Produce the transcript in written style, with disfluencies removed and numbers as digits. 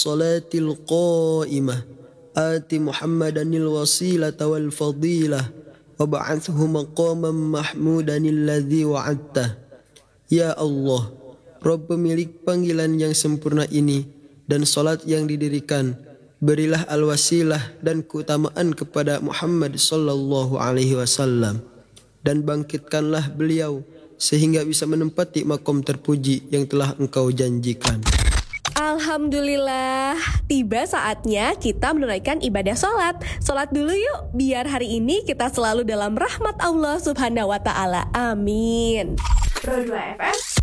salatil qa'imah ati Muhammadanil wasilata wal fadilah wab'athhu maqaman mahmudan alladzi wa'adtah. Ya Allah, Rabb pemilik panggilan yang sempurna ini dan salat yang didirikan, berilah al-wasilah dan keutamaan kepada Muhammad sallallahu alaihi wasallam dan bangkitkanlah beliau sehingga bisa menempati makom terpuji yang telah Engkau janjikan. Alhamdulillah, tiba saatnya kita menunaikan ibadah sholat. Sholat dulu yuk, biar hari ini kita selalu dalam rahmat Allah Subhanahu wa Ta'ala. Amin. Pro 2 FM